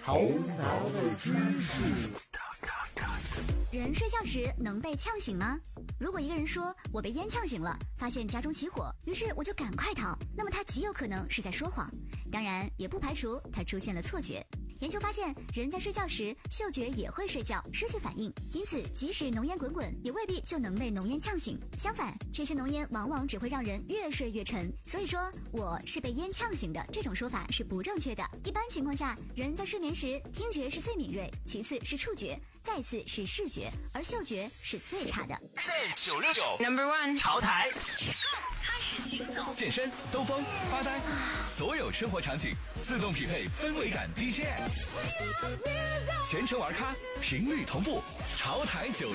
头脑的知识。 人睡觉时能被呛醒吗？如果一个人说我被烟呛醒了，发现家中起火，于是我就赶快逃，那么他极有可能是在说谎，当然也不排除他出现了错觉。研究发现，人在睡觉时嗅觉也会睡觉，失去反应，因此即使浓烟滚滚，也未必就能被浓烟呛醒。相反，这些浓烟往往只会让人越睡越沉。所以说我是被烟呛醒的这种说法是不正确的。一般情况下，人在睡眠时，听觉是最敏锐，其次是触觉，再次是视觉，而嗅觉是最差的。 969 No.1 潮台开始行走，健身、兜风、发呆，所有生活场景自动匹配氛围感 BGM， 全程玩咖，频率同步，潮台969。